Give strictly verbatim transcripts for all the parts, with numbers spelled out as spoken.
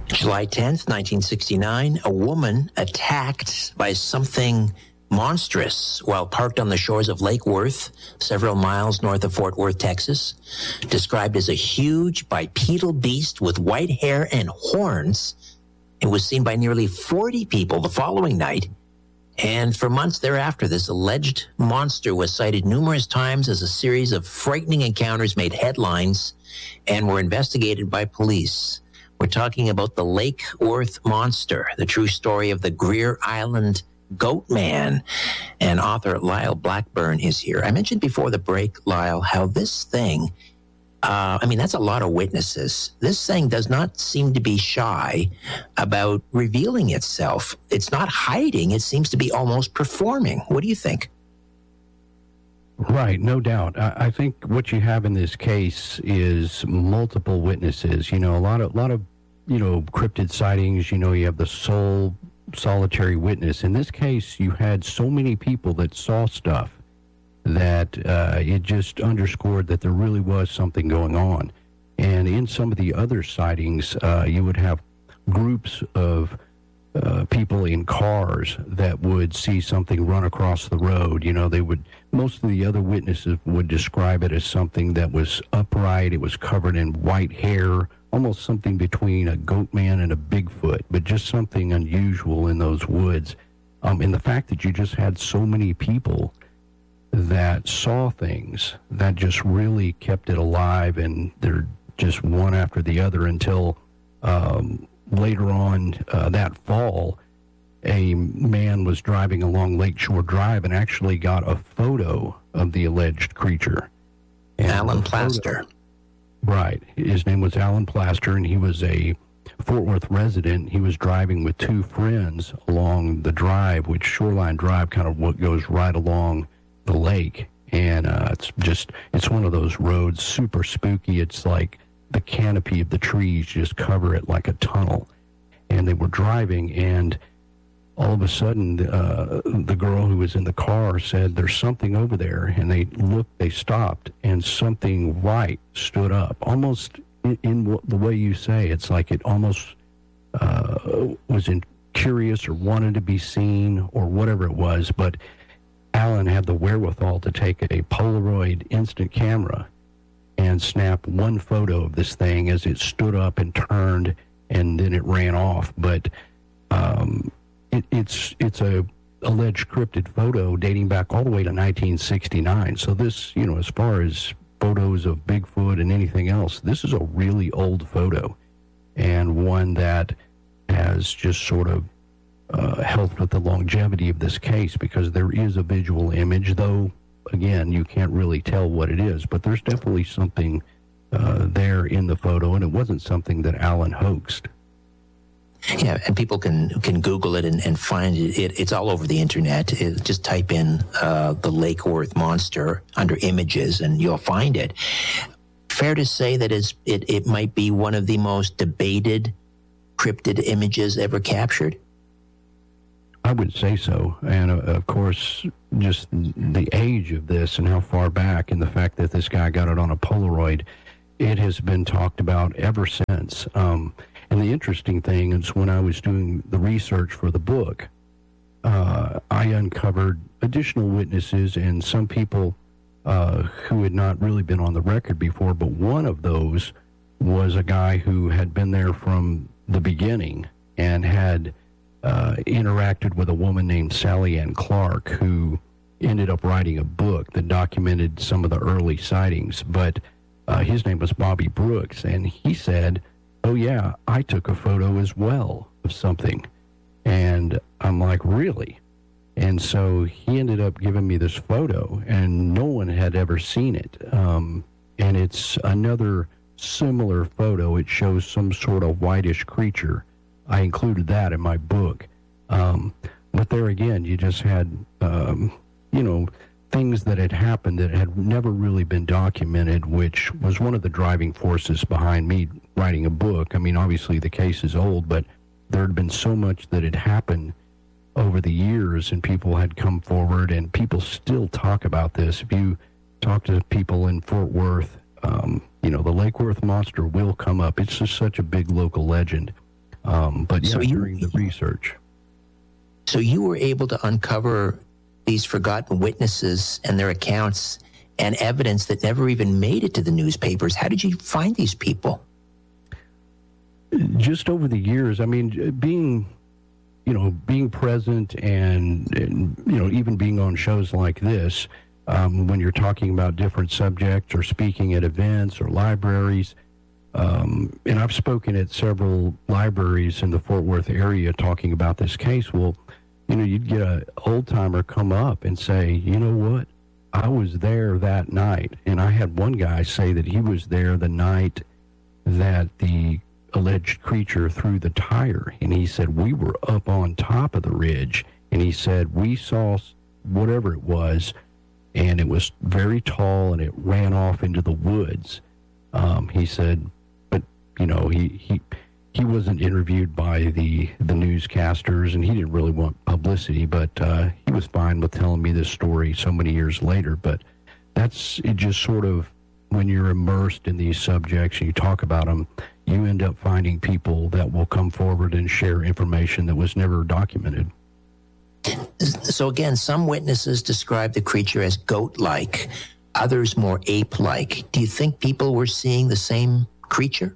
July tenth, nineteen sixty-nine, a woman attacked by something monstrous while parked on the shores of Lake Worth, several miles north of Fort Worth, Texas. Described as a huge bipedal beast with white hair and horns, it was seen by nearly forty people the following night. And for months thereafter, this alleged monster was cited numerous times as a series of frightening encounters made headlines and were investigated by police. We're talking about the Lake Worth Monster, the true story of the Greer Island Goat Man. And author Lyle Blackburn is here. I mentioned before the break, Lyle, how this thing, uh, I mean, that's a lot of witnesses. This thing does not seem to be shy about revealing itself. It's not hiding. It seems to be almost performing. What do you think? Right, no doubt. I, I think what you have in this case is multiple witnesses. You know, a lot of, lot of, you know, cryptid sightings. You know, you have the sole solitary witness. In this case, you had so many people that saw stuff that uh, it just underscored that there really was something going on. And in some of the other sightings, uh, you would have groups of Uh, people in cars that would see something run across the road. You know, they would, most of the other witnesses would describe it as something that was upright. It was covered in white hair, almost something between a goat man and a Bigfoot, but just something unusual in those woods. Um, and the fact that you just had so many people that saw things, that just really kept it alive, and they're just one after the other until um, later on uh, that fall, a man was driving along Lakeshore Drive and actually got a photo of the alleged creature. And Alan Plaster. Photo, right. His name was Alan Plaster, and he was a Fort Worth resident. He was driving with two friends along the drive, which Shoreline Drive kind of what goes right along the lake. And uh, it's just, it's one of those roads, super spooky. It's like the canopy of the trees just cover it like a tunnel. And they were driving, and all of a sudden, uh, the girl who was in the car said, "There's something over there." And they looked, they stopped, and something white stood up, almost in, in the way you say. It's like it almost uh, was in, curious or wanted to be seen or whatever it was. But Alan had the wherewithal to take a Polaroid instant camera and snap one photo of this thing as it stood up and turned, and then it ran off. But um, it, it's it's a alleged cryptid photo dating back all the way to nineteen sixty-nine. So this, you know, as far as photos of Bigfoot and anything else, this is a really old photo, and one that has just sort of uh, helped with the longevity of this case, because there is a visual image, though again, you can't really tell what it is, but there's definitely something uh, there in the photo, and it wasn't something that Alan hoaxed. Yeah, and people can can Google it and, and find it. it. It's all over the internet. It, just type in uh, the Lake Worth Monster under images, and you'll find it. Fair to say that it's, it, it might be one of the most debated cryptid images ever captured? I would say so. And uh, of course, just the age of this and how far back, and the fact that this guy got it on a Polaroid, it has been talked about ever since. Um, and the interesting thing is, when I was doing the research for the book, uh, I uncovered additional witnesses and some people uh, who had not really been on the record before, but one of those was a guy who had been there from the beginning and had Uh, interacted with a woman named Sally Ann Clark, who ended up writing a book that documented some of the early sightings. But uh, his name was Bobby Brooks, and he said, "Oh yeah, I took a photo as well of something." And I'm like, "Really?" And so he ended up giving me this photo, and no one had ever seen it. Um, and it's another similar photo. It shows some sort of whitish creature. I included that in my book. Um, but there again, you just had, um, you know, things that had happened that had never really been documented, which was one of the driving forces behind me writing a book. I mean, obviously the case is old, but there had been so much that had happened over the years, and people had come forward, and people still talk about this. If you talk to people in Fort Worth, um, you know, the Lake Worth Monster will come up. It's just such a big local legend. Um, but yeah, so you, during the research. So you were able to uncover these forgotten witnesses and their accounts and evidence that never even made it to the newspapers. How did you find these people? Just over the years, I mean, being, you know, being present and, and you know, even being on shows like this, um, when you're talking about different subjects or speaking at events or libraries, um, and I've spoken at several libraries in the Fort Worth area talking about this case. Well, you know, you'd get an old-timer come up and say, you know what, I was there that night. And I had one guy say that he was there the night that the alleged creature threw the tire. And he said, we were up on top of the ridge. And he said, we saw whatever it was, and it was very tall, and it ran off into the woods. Um, he said, but, you know, he... he He wasn't interviewed by the, the newscasters, and he didn't really want publicity, but uh, he was fine with telling me this story so many years later. But that's it just sort of, when you're immersed in these subjects and you talk about them, you end up finding people that will come forward and share information that was never documented. So again, some witnesses describe the creature as goat-like, others more ape-like. Do you think people were seeing the same creature?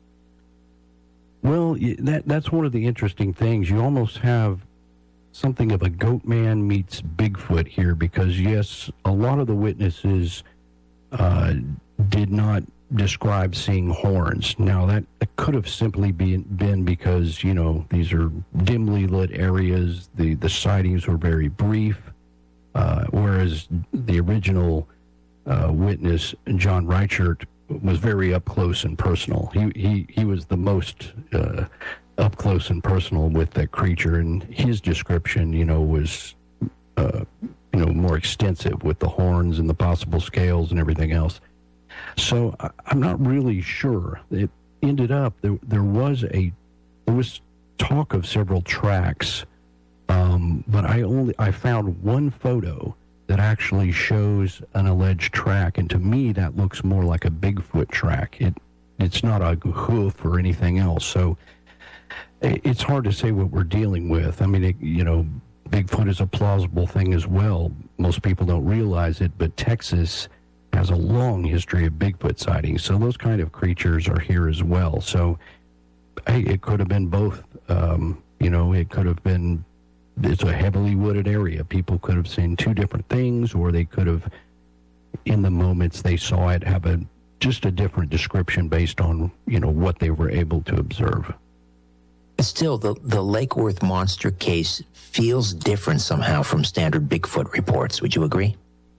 Well, that that's one of the interesting things. You almost have something of a goat man meets Bigfoot here, because, yes, a lot of the witnesses uh, did not describe seeing horns. Now, that, that could have simply been, been because, you know, these are dimly lit areas. The, the sightings were very brief, uh, whereas the original uh, witness, John Reichert, was very up close and personal. He he he was the most uh, up close and personal with that creature, and his description, you know, was uh, you know more extensive with the horns and the possible scales and everything else. So I, I'm not really sure. It ended up there. There was a there was talk of several tracks, um, but I only I found one photo that actually shows an alleged track, and to me that looks more like a Bigfoot track. It it's not a hoof or anything else, so it's hard to say what we're dealing with. I mean, it, you know, Bigfoot is a plausible thing as well. Most people don't realize it, but Texas has a long history of Bigfoot sightings, so those kind of creatures are here as well. So hey, it could have been both. Um, you know, it could have been. It's a heavily wooded area. People could have seen two different things, or they could have, in the moments they saw it, have a just a different description based on, you know, what they were able to observe. Still, the, the Lake Worth monster case feels different somehow from standard Bigfoot reports. Would you agree?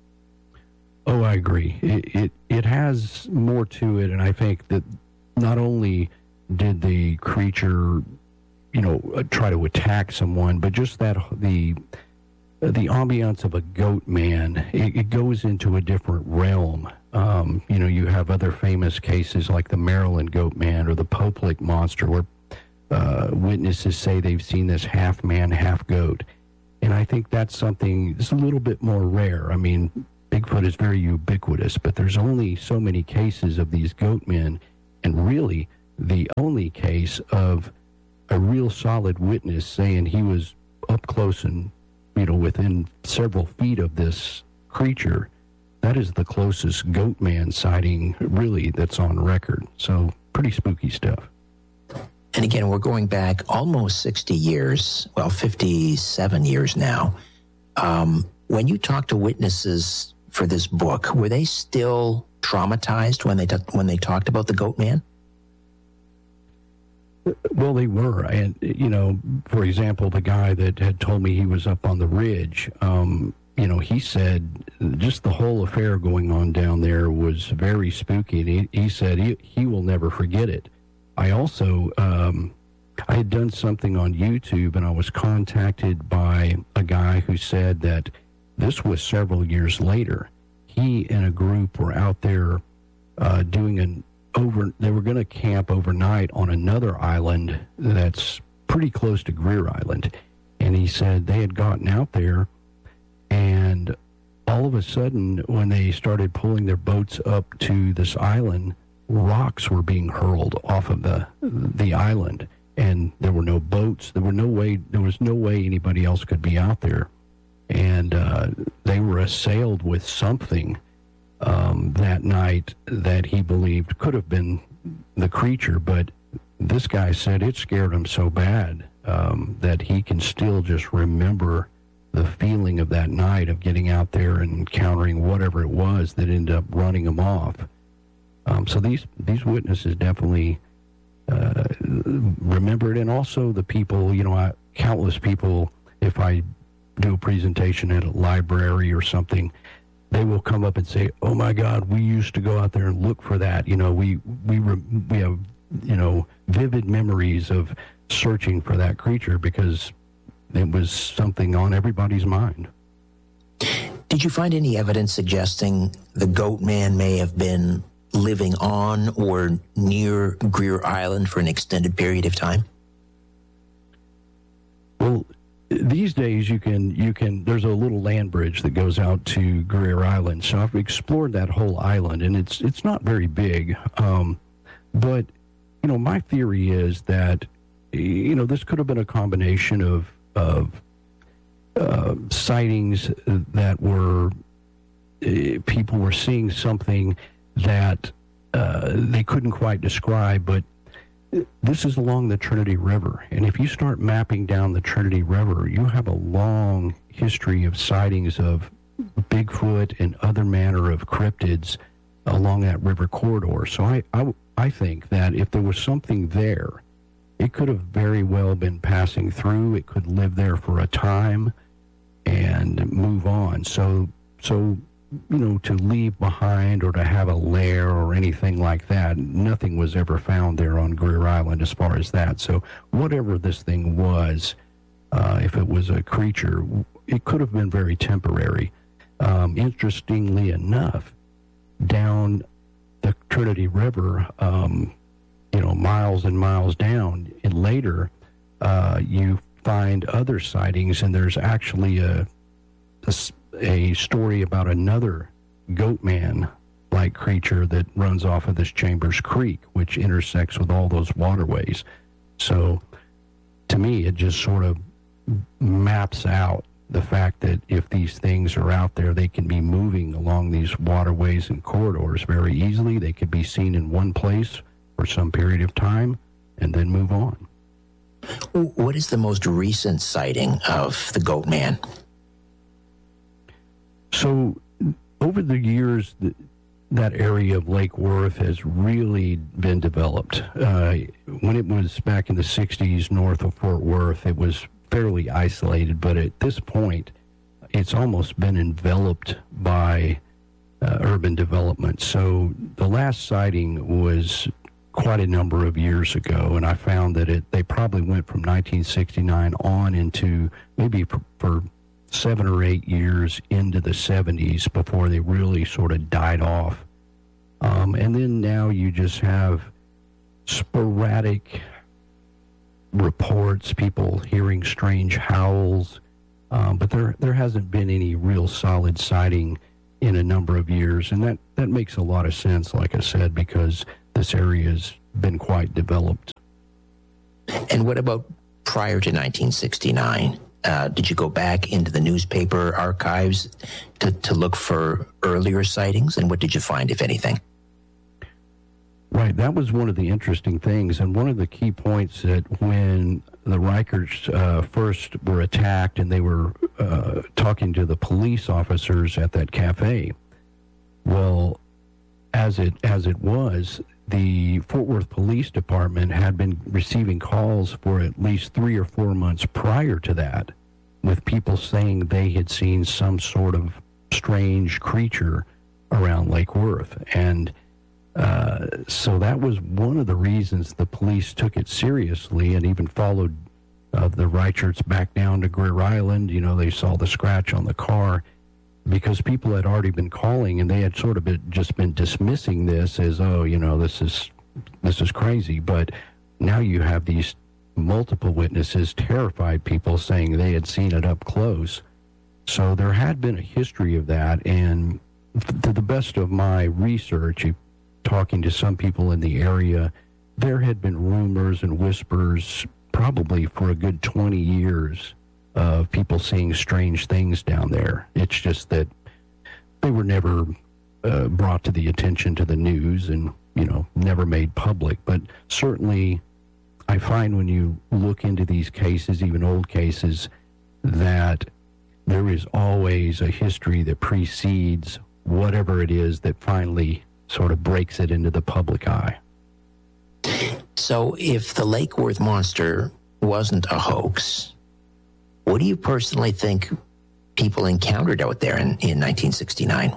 Oh, I agree. It, it, it has more to it, and I think that not only did the creature, you know, try to attack someone, but just that the the ambiance of a goat man, it, it goes into a different realm. Um, you know, you have other famous cases like the Maryland goat man or the Poplick monster, where uh, witnesses say they've seen this half man, half goat. And I think that's something that's a little bit more rare. I mean, Bigfoot is very ubiquitous, but there's only so many cases of these goat men, and really the only case of a real solid witness saying he was up close and, you know, within several feet of this creature. That is the closest goat man sighting, really, that's on record. So pretty spooky stuff. And again, we're going back almost sixty years, well, fifty-seven years now. Um, when you talk to witnesses for this book, were they still traumatized when they t- when they talked about the goat man? Well, they were. And, you know, for example, the guy that had told me he was up on the ridge, um, you know, he said just the whole affair going on down there was very spooky. And he, he said he, he will never forget it. I also, um, I had done something on YouTube, and I was contacted by a guy who said that this was several years later. He and a group were out there uh, doing an over, they were going to camp overnight on another island that's pretty close to Greer Island. And he said they had gotten out there, and all of a sudden, when they started pulling their boats up to this island, rocks were being hurled off of the the island. and there were no boats. There were no way. There was no way anybody else could be out there, and uh, they were assailed with something um, that night that he believed could have been the creature. But this guy said it scared him so bad um, that he can still just remember the feeling of that night of getting out there and encountering whatever it was that ended up running him off. Um, so these these witnesses definitely uh, remember it, and also the people, you know, I, countless people, if I do a presentation at a library or something, they will come up and say, "Oh my God, we used to go out there and look for that. You know, we we we have, you know, vivid memories of searching for that creature because it was something on everybody's mind." Did you find any evidence suggesting the Goat Man may have been living on or near Greer Island for an extended period of time? Well, these days you can you can there's a little land bridge that goes out to Greer Island, so I've explored that whole island, and it's it's not very big, um, but you know, my theory is that, you know, this could have been a combination of of uh, sightings that were uh, people were seeing something that uh, they couldn't quite describe, but this is along the Trinity River, and if you start mapping down the Trinity River, you have a long history of sightings of Bigfoot and other manner of cryptids along that river corridor. So I, I, I think that if there was something there, it could have very well been passing through. It could live there for a time and move on. So, so you know, to leave behind or to have a lair or anything like that, nothing was ever found there on Greer Island as far as that. So whatever this thing was, uh, if it was a creature, it could have been very temporary. Um, interestingly enough, down the Trinity River, um, you know, miles and miles down, and later uh, you find other sightings, and there's actually a, a, a story about another goat man-like creature that runs off of this Chambers Creek, which intersects with all those waterways. So to me, it just sort of maps out the fact that if these things are out there, they can be moving along these waterways and corridors very easily. They could be seen in one place for some period of time and then move on. What is the most recent sighting of the Goat Man? So over the years, the, that area of Lake Worth has really been developed. Uh, when it was back in the sixties north of Fort Worth, it was fairly isolated, but at this point, it's almost been enveloped by uh, urban development. So the last sighting was quite a number of years ago, and I found that it they probably went from nineteen sixty-nine on into maybe for, for seven or eight years into the seventies before they really sort of died off. Um, and then now you just have sporadic reports, people hearing strange howls, um, but there there hasn't been any real solid sighting in a number of years, and that, that makes a lot of sense, like I said, because this area has been quite developed. And what about prior to nineteen sixty-nine? Uh, did you go back into the newspaper archives to, to look for earlier sightings, and what did you find, if anything? Right, that was one of the interesting things, and one of the key points that when the Reicherts uh, first were attacked and they were uh, talking to the police officers at that cafe, well, as it as it was, the Fort Worth Police Department had been receiving calls for at least three or four months prior to that, with people saying they had seen some sort of strange creature around Lake Worth, and Uh, so that was one of the reasons the police took it seriously and even followed uh, the Reicherts back down to Greer Island. You know, they saw the scratch on the car because people had already been calling, and they had sort of been, just been dismissing this as, oh, you know, this is this is crazy. But now you have these multiple witnesses, terrified people saying they had seen it up close. So there had been a history of that, and to the best of my research, talking to some people in the area, there had been rumors and whispers probably for a good twenty years of people seeing strange things down there. It's just that they were never uh, brought to the attention to the news and, you know, never made public. But certainly I find when you look into these cases, even old cases, that there is always a history that precedes whatever it is that finally sort of breaks it into the public eye. So if the Lake Worth monster wasn't a hoax, what do you personally think people encountered out there in, in nineteen sixty-nine?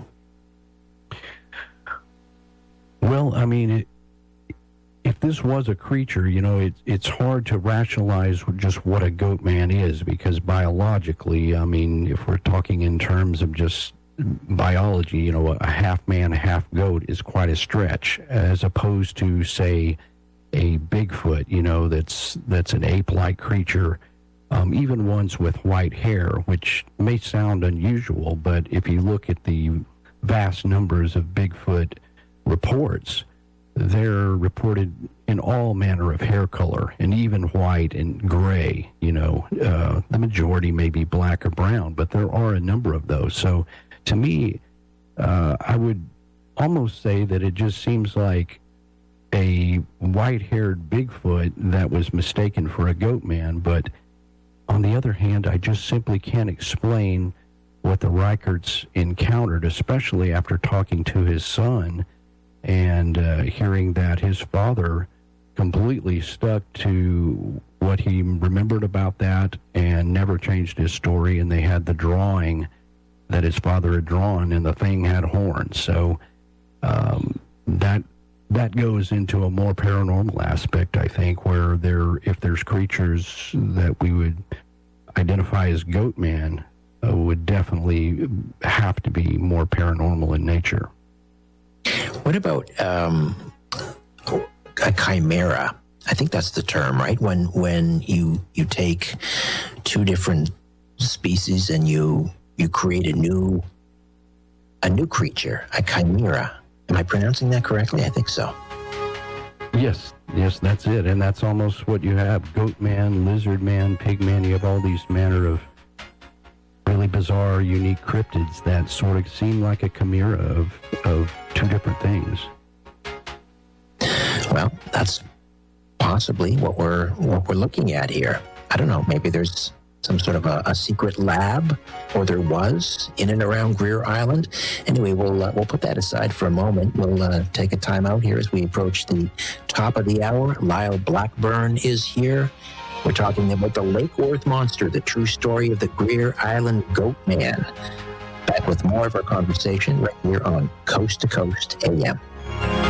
Well, I mean, it, if this was a creature, you know, it, it's hard to rationalize just what a goat man is, because biologically, I mean, if we're talking in terms of just biology, you know, a half man, a half goat is quite a stretch, as opposed to, say, a Bigfoot, you know, that's that's an ape-like creature, um, even ones with white hair, which may sound unusual, but if you look at the vast numbers of Bigfoot reports, they're reported in all manner of hair color, and even white and gray. You know, uh, the majority may be black or brown, but there are a number of those. So to me, uh, I would almost say that it just seems like a white-haired Bigfoot that was mistaken for a goat man. But on the other hand, I just simply can't explain what the Reicherts encountered, especially after talking to his son and uh, hearing that his father completely stuck to what he remembered about that and never changed his story. And they had the drawing that his father had drawn, and the thing had horns. So um, that that goes into a more paranormal aspect, I think, where there, if there's creatures that we would identify as goat man, uh, would definitely have to be more paranormal in nature. What about um, a chimera? I think that's the term, right? When when you you take two different species and you you create a new a new creature, a chimera. Am I pronouncing that correctly? I think so. Yes, yes, that's it. And that's almost what you have. Goat man, lizard man, pig man. You have all these manner of really bizarre, unique cryptids that sort of seem like a chimera of, of two different things. Well, that's possibly what we're what we're looking at here. I don't know. Maybe there's some sort of a, a secret lab, or there was, in and around Greer Island. Anyway, we'll uh, we'll put that aside for a moment. We'll uh, take a time out here as we approach the top of the hour. Lyle Blackburn is here. We're talking about the Lake Worth monster, the true story of the Greer Island Goat Man. Back with more of our conversation right here on Coast to Coast A M.